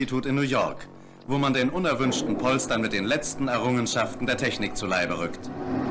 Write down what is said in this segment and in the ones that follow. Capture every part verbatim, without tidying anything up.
Institut in New York, wo man den unerwünschten Polstern mit den letzten Errungenschaften der Technik zu Leibe rückt.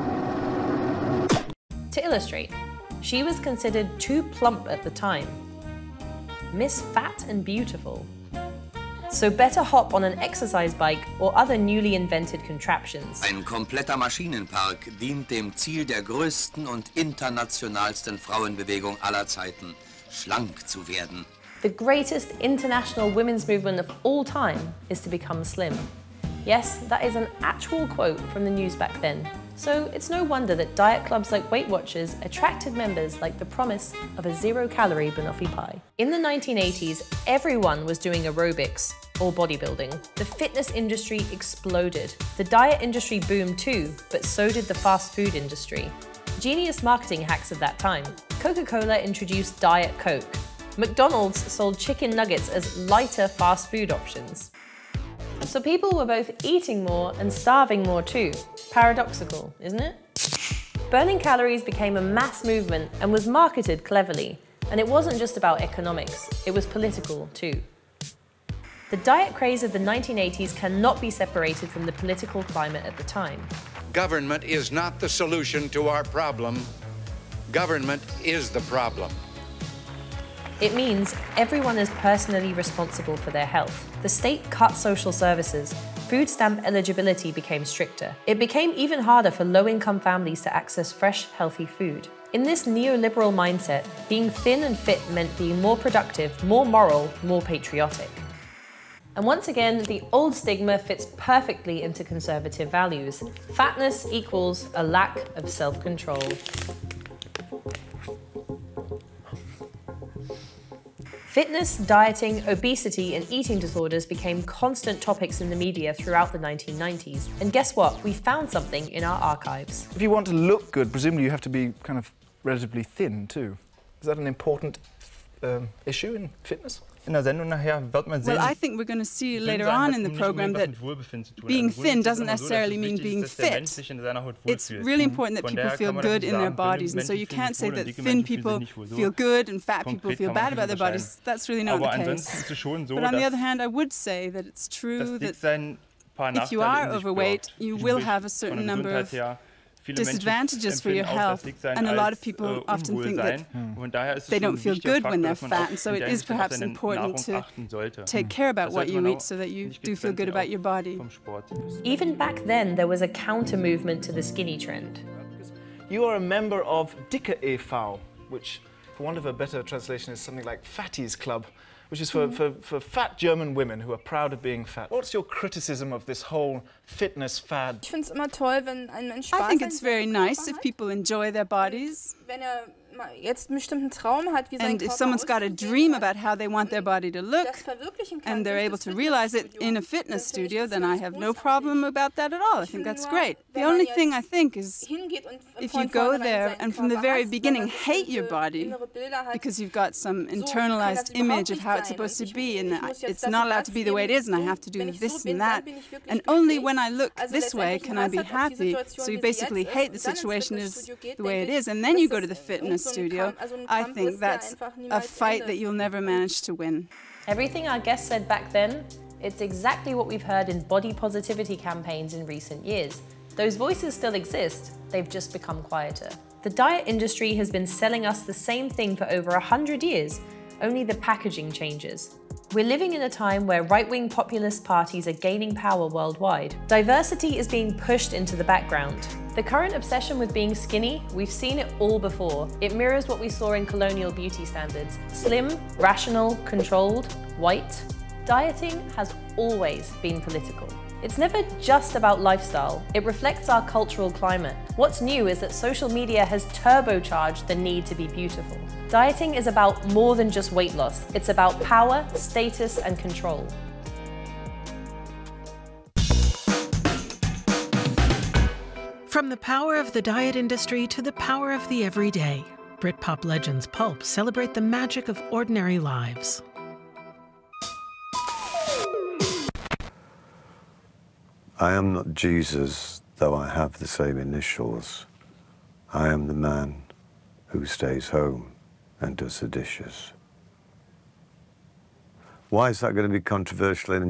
To illustrate, she was considered too plump at the time. Miss Fat and Beautiful. So better hop on an exercise bike or other newly invented contraptions. Ein kompletter Maschinenpark dient dem Ziel der größten und internationalsten Frauenbewegung aller Zeiten, schlank zu werden. The greatest international women's movement of all time is to become slim. Yes, that is an actual quote from the news back then. So it's no wonder that diet clubs like Weight Watchers attracted members like the promise of a zero-calorie banoffee pie. In the nineteen eighties, everyone was doing aerobics or bodybuilding. The fitness industry exploded. The diet industry boomed too, but so did the fast food industry. Genius marketing hacks of that time. Coca-Cola introduced Diet Coke. McDonald's sold chicken nuggets as lighter fast food options. So people were both eating more and starving more too. Paradoxical, isn't it? Burning calories became a mass movement and was marketed cleverly. And it wasn't just about economics, it was political too. The diet craze of the nineteen eighties cannot be separated from the political climate at the time. Government is not the solution to our problem. Government is the problem. It means everyone is personally responsible for their health. The state cut social services. Food stamp eligibility became stricter. It became even harder for low-income families to access fresh, healthy food. In this neoliberal mindset, being thin and fit meant being more productive, more moral, more patriotic. And once again, the old stigma fits perfectly into conservative values. Fatness equals a lack of self-control. Fitness, dieting, obesity, and eating disorders became constant topics in the media throughout the nineteen nineties. And guess what? We found something in our archives. If you want to look good, presumably you have to be kind of relatively thin too. Is that an important um, issue in fitness? In der Sendung nachher wird man sehen. Well, I think we're going to see later on in the program that being thin doesn't necessarily mean being fit. It's really important that people feel good in their bodies, and so you can't say that thin people feel good and fat people feel bad about their bodies. That's really not the case. But on the other hand, I would say that it's true that if you are overweight, you will have a certain number of disadvantages for your health, and a lot of people often think that they don't feel good when they're fat, and so it is perhaps important to take care about what you eat so that you do feel good about your body. Even back then, there was a counter-movement to the skinny trend. You are a member of Dicker e V, which, for want of a better translation, is something like Fatties Club, which is for, for, for fat German women who are proud of being fat. What's your criticism of this whole fitness fad? I think it's very nice if people enjoy their bodies. And if someone's got a dream about how they want their body to look, and they're able to realize it in a fitness studio, then I have no problem about that at all. I think that's great. The only thing I think is, if you go there and from the very beginning hate your body, because you've got some internalized image of how it's supposed to be, and it's not allowed to be the way it is, and I have to do this and that, and only when I look this way can I be happy, so you basically hate the situation is the way it is, and then you go to the fitness studio, I think that's a fight that you'll never manage to win. Everything our guest said back then, it's exactly what we've heard in body positivity campaigns in recent years. Those voices still exist, they've just become quieter. The diet industry has been selling us the same thing for over a hundred years, only the packaging changes. We're living in a time where right-wing populist parties are gaining power worldwide. Diversity is being pushed into the background. The current obsession with being skinny, we've seen it all before. It mirrors what we saw in colonial beauty standards. Slim, rational, controlled, white. Dieting has always been political. It's never just about lifestyle. It reflects our cultural climate. What's new is that social media has turbocharged the need to be beautiful. Dieting is about more than just weight loss. It's about power, status, and control. From the power of the diet industry to the power of the everyday, Britpop legends Pulp celebrate the magic of ordinary lives. I am not Jesus, though I have the same initials. I am the man who stays home and does the dishes. Why is that going to be controversial in